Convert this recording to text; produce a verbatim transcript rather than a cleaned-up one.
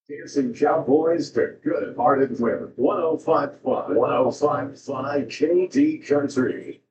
Dancing Cowboys to good-hearted women. one oh five point five, one oh five point five K D Country.